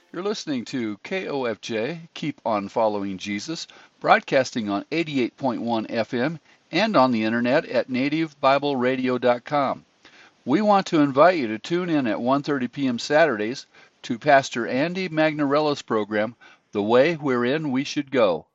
You're listening to KOFJ, Keep on Following Jesus, broadcasting on 88.1 FM and on the internet at nativebibleradio.com. We want to invite you to tune in at 1:30 p.m. Saturdays to Pastor Andy Magnarella's program, The Way Wherein We Should Go.